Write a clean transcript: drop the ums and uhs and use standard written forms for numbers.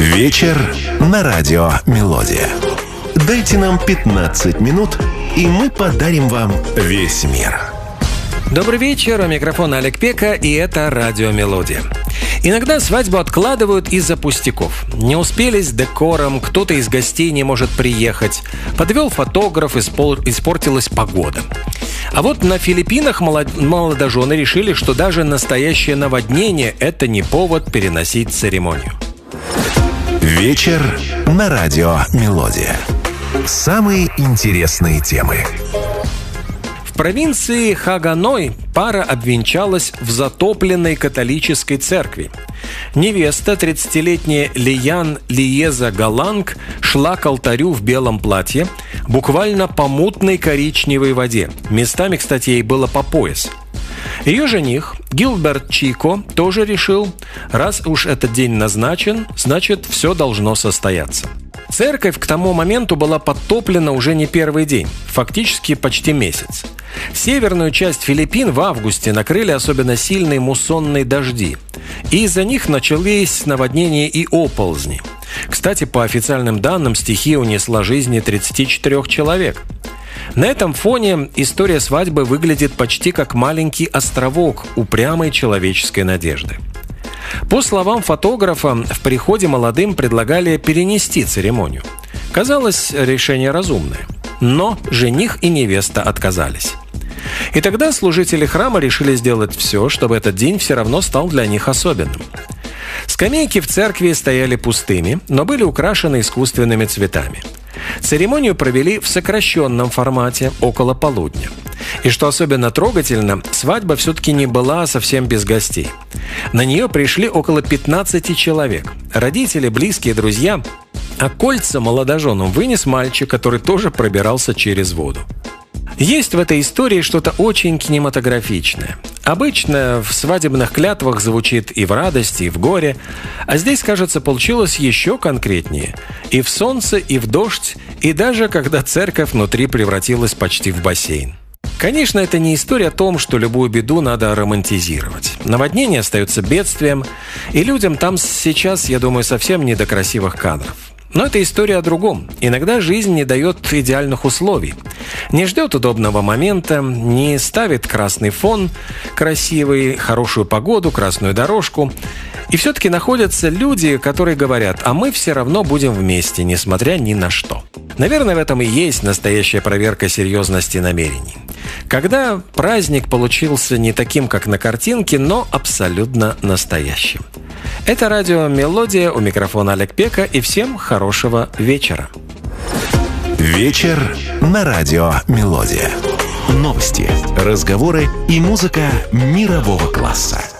Вечер на радио «Мелодия». Дайте нам 15 минут, и мы подарим вам весь мир. Добрый вечер, у микрофона Олег Пека, и это радио «Мелодия». Иногда свадьбу откладывают из-за пустяков. Не успели с декором, кто-то из гостей не может приехать, подвел фотограф, испортилась погода. А вот на Филиппинах молодожены решили, что даже настоящее наводнение – это не повод переносить церемонию. Вечер на радио «Мелодия». Самые интересные темы. В провинции Хаганой пара обвенчалась в затопленной католической церкви. Невеста, 30-летняя Лиян Лиеза Галанг, шла к алтарю в белом платье, буквально по мутной коричневой воде. Местами, кстати, ей было по пояс. Ее жених Гилберт Чико тоже решил, раз уж этот день назначен, значит, все должно состояться. Церковь к тому моменту была подтоплена уже не первый день, фактически почти месяц. Северную часть Филиппин в августе накрыли особенно сильные муссонные дожди, и из-за них начались наводнения и оползни. Кстати, по официальным данным, стихия унесла жизни 34 человек. На этом фоне история свадьбы выглядит почти как маленький островок упрямой человеческой надежды. По словам фотографа, в приходе молодым предлагали перенести церемонию. Казалось, решение разумное. Но жених и невеста отказались. И тогда служители храма решили сделать все, чтобы этот день все равно стал для них особенным. Скамейки в церкви стояли пустыми, но были украшены искусственными цветами. Церемонию провели в сокращенном формате, около полудня. И что особенно трогательно, свадьба все-таки не была совсем без гостей. На нее пришли около 15 человек. Родители, близкие, друзья. А кольца молодоженам вынес мальчик, который тоже пробирался через воду. Есть в этой истории что-то очень кинематографичное. Обычно в свадебных клятвах звучит и в радости, и в горе, а здесь, кажется, получилось еще конкретнее. И в солнце, и в дождь, и даже когда церковь внутри превратилась почти в бассейн. Конечно, это не история о том, что любую беду надо романтизировать. Наводнение остается бедствием, и людям там сейчас, я думаю, совсем не до красивых кадров. Но это история о другом. Иногда жизнь не дает идеальных условий. Не ждет удобного момента, не ставит красный фон, красивый, хорошую погоду, красную дорожку. И все-таки находятся люди, которые говорят: а мы все равно будем вместе, несмотря ни на что. Наверное, в этом и есть настоящая проверка серьезности намерений. Когда праздник получился не таким, как на картинке, но абсолютно настоящим. Это радио «Мелодия», у микрофона Олег Пека, и всем хорошего вечера. Вечер на радио «Мелодия». Новости, разговоры и музыка мирового класса.